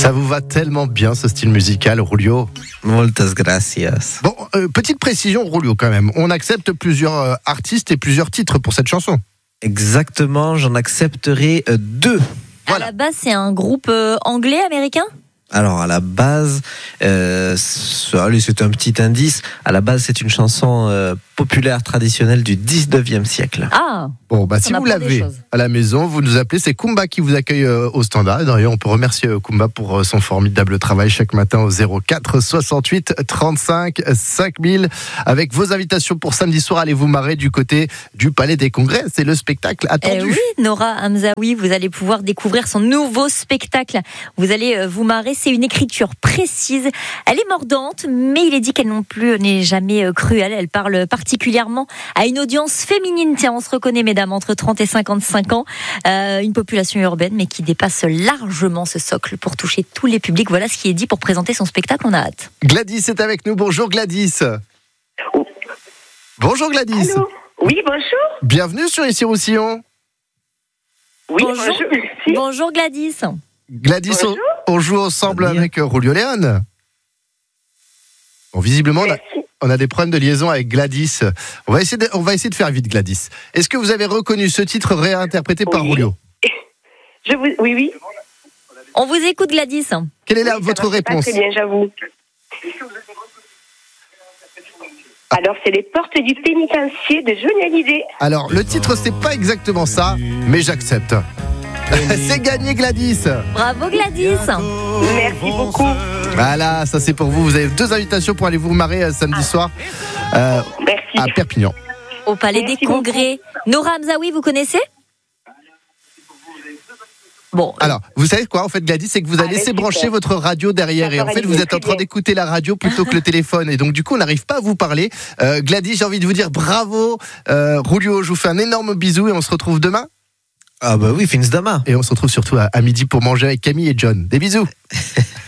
Ça vous va tellement bien ce style musical, Julio. Muchas gracias. Bon, petite précision, Julio, quand même. On accepte plusieurs artistes et plusieurs titres pour cette chanson. Exactement, j'en accepterai 2. Voilà. À la base, c'est un groupe anglais, américain ? Alors à la base, allez, c'est un petit indice. À la base, c'est une chanson populaire traditionnelle du 19e siècle. Ah, Bon, bah, si On vous apprend des l'avez choses. à la maison, vous nous appelez. C'est Kumba qui vous accueille au standard. D'ailleurs, on peut remercier Kumba pour son formidable travail chaque matin au 04 68 35 5000. Avec vos invitations pour samedi soir, allez vous marrer du côté du Palais des Congrès. C'est le spectacle attendu. oui, Nora Hamzaoui, vous allez pouvoir découvrir son nouveau spectacle. Vous allez vous marrer, c'est une écriture précise. Elle est mordante, mais il est dit qu'elle non plus n'est jamais cruelle. Elle parle particulièrement à une audience féminine. Tiens, on se reconnaît, mesdames, entre 30 et 55 ans. Une population urbaine, mais qui dépasse largement ce socle pour toucher tous les publics. Voilà ce qui est dit pour présenter son spectacle. On a hâte. Gladys est avec nous. Bonjour Gladys. Oh. Bonjour Gladys. Allô. Oui, bonjour. Bienvenue sur Ici Roussillon. Oui, Bonjour. bonjour. Merci. Bonjour Gladys. Gladys, Bonjour. on joue ensemble Bonjour. avec Julio Léon. Bon, visiblement, Merci. on a des problèmes de liaison avec Gladys. On va essayer de faire vite, Gladys. Est-ce que vous avez reconnu ce titre réinterprété par Oui. Julio ? Oui. On vous écoute, Gladys. Quelle est Oui, ça votre marche pas réponse ? Très bien, j'avoue. Alors, c'est les portes du pénitencier de Johnny Hallyday. Alors, le titre, c'est pas exactement ça, mais j'accepte. C'est gagné, Gladys. Bravo Gladys. Merci beaucoup. Voilà, ça c'est pour vous. Vous avez 2 invitations pour aller vous marrer samedi soir Merci. à Perpignan. Au Palais Merci des Congrès. Nora Hamzaoui, vous connaissez ? Bon, Alors, vous savez quoi, en fait, Gladys, c'est que vous avez laissé super. brancher votre radio derrière. Et en fait, vous êtes en train d'écouter la radio plutôt que le téléphone. Et donc, du coup, on n'arrive pas à vous parler. Gladys, j'ai envie de vous dire bravo. Julio, je vous fais un énorme bisou et on se retrouve demain. Ah bah oui, fins dama. Et on se retrouve surtout à midi pour manger avec Camille et John. Des bisous.